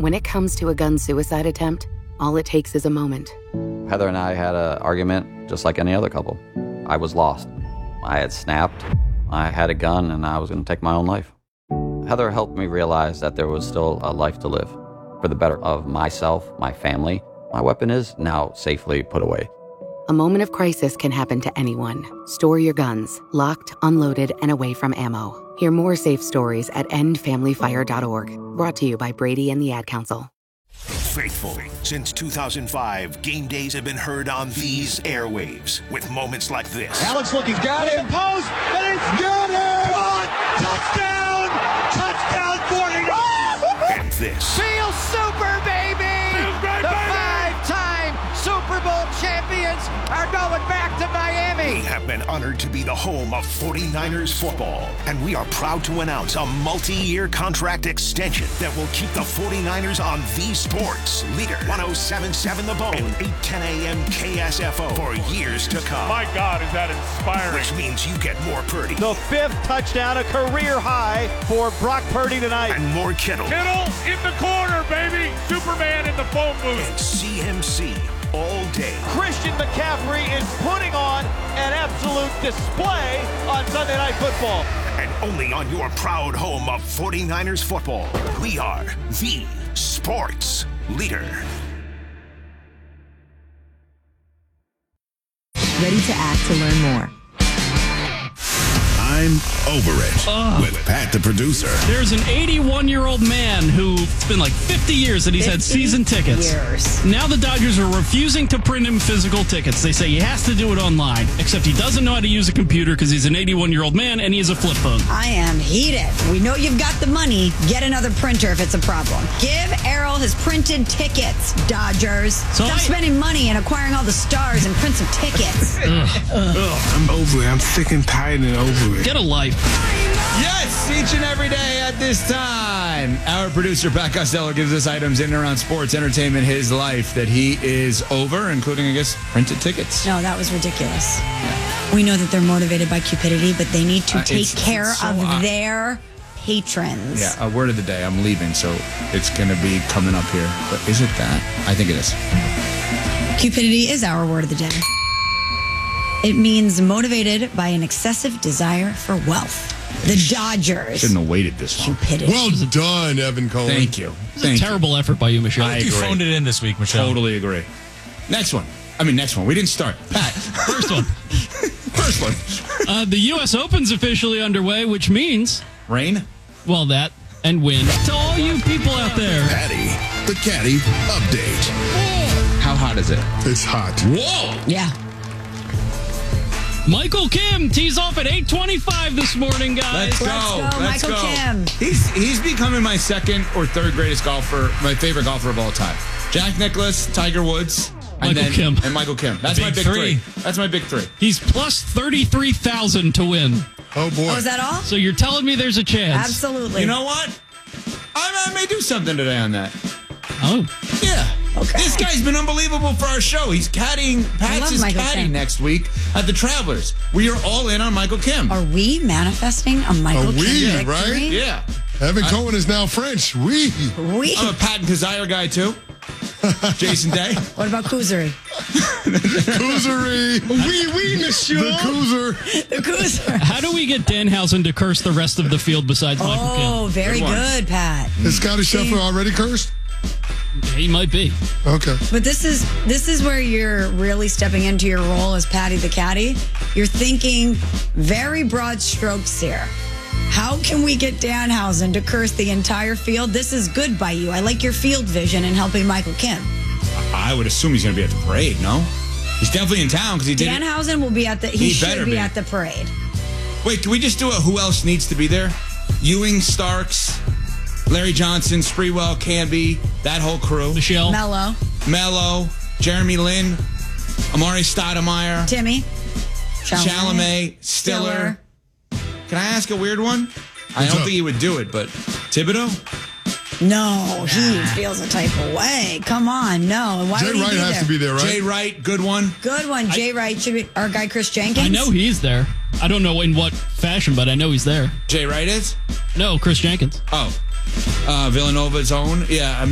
When it comes to a gun suicide attempt, all it takes is a moment. Heather and I had an argument just like any other couple. I was lost. I had snapped. I had a gun and I was going to take my own life. Heather helped me realize that there was still a life to live for the better of myself, my family. My weapon is now safely put away. A moment of crisis can happen to anyone. Store your guns, locked, unloaded, and away from ammo. Hear more safe stories at endfamilyfire.org. Brought to you by Brady and the Ad Council. Faithful. Since 2005, game days have been heard on these airwaves with moments like this. Alex looking, got it, post, and it's got it! Touchdown! Touchdown 49! And this. Feels super, baby! The five-time Super Bowl champions are going back to Miami! We have been honored to be the home of 49ers football, and we are proud to announce a multi-year contract extension that will keep the 49ers on the sports leader. 107.7 The Bone and 8:10 a.m. KSFO for years to come. My God, is that inspiring. Which means you get more Purdy. The fifth touchdown, a career high for Brock Purdy tonight. And more Kittle. Kittle in the corner, baby. Superman in the phone booth. And CMC all day. Christian McCaffrey is putting on an absolute display on Sunday Night Football. And only on your proud home of 49ers football, we are the sports leader. Ready to act to learn more. I'm over it with Pat, the producer. There's an 81-year-old man who it's been like 50 years that he's had season tickets. Now the Dodgers are refusing to print him physical tickets. They say he has to do it online, except he doesn't know how to use a computer because he's an 81-year-old man and he has a flip phone. I am heated. We know you've got the money. Get another printer if it's a problem. Give Errol his printed tickets, Dodgers. Stop spending money and acquiring all the stars and print some tickets. I'm over it. I'm sick and tired and over it. Get a life. Yes, each and every day at this time, our producer, Pat Costello, gives us items in and around sports, entertainment, his life that he is over, including, I guess, printed tickets. No, that was ridiculous. We know that they're motivated by cupidity, but they need to take care of their patrons. Yeah, a word of the day. I'm leaving, so it's going to be coming up here. But is it that? I think it is. Cupidity is our word of the day. It means motivated by an excessive desire for wealth. The Dodgers. Shouldn't have waited this long. Cupidity. Well done, Evan Cohen. Thank you. It's a terrible effort by you, Michelle. I agree. You phoned it in this week, Michelle. Totally agree. Next one. We didn't start. Pat. First one. First one. The U.S. Open's officially underway, which means... Rain? Well, that and wind. To all you people out there. Patty, the caddy update. How hot is it? It's hot. Whoa! Yeah. Michael Kim tees off at 8:25 this morning, guys. Let's go. Michael Kim. He's becoming my second or third greatest golfer, my favorite golfer of all time. Jack Nicklaus, Tiger Woods, and Michael Kim. That's my big three. That's my big three. He's plus 33,000 to win. Oh, boy. Oh, is that all? So you're telling me there's a chance? Absolutely. You know what? I may do something today on that. Oh. Yeah. Okay. This guy's been unbelievable for our show. He's caddying. Pat's is caddying next week at the Travelers. We are all in on Michael Kim. Are we manifesting a Michael Kim victory? Right? Yeah. Evan Cohen is now French. We. I'm a Pat and Kazire guy, too. Jason Day. What about Kuzari? Kuzari. Oui, monsieur. The Kuzer. The Kuzer. How do we get Danhausen to curse the rest of the field besides Michael Kim? Oh, very good, Pat. Is Scotty Scheffler already cursed? He might be. Okay. But this is where you're really stepping into your role as Patty the Caddy. You're thinking very broad strokes here. How can we get Danhausen to curse the entire field? This is good by you. I like your field vision in helping Michael Kim. I would assume he's going to be at the parade, no? He's definitely in town because he did Danhausen will be at the... He should be at the parade. Wait, can we just do who else needs to be there? Ewing, Starks, Larry Johnson, Sprewell, Canby, that whole crew. Michelle. Mello. Jeremy Lin, Amari Stoudemire. Timmy. Chalamet. Stiller. Can I ask a weird one? I don't think he would do it, but Thibodeau? No, he feels a type of way. Come on, no. And why Jay would he Wright be has there? to be there, right? Jay Wright, good one. Good one. Jay Wright should be our guy Chris Jenkins. I know he's there. I don't know in what fashion, but I know he's there. Jay Wright is? No, Chris Jenkins. Oh. Villanova's own? Yeah,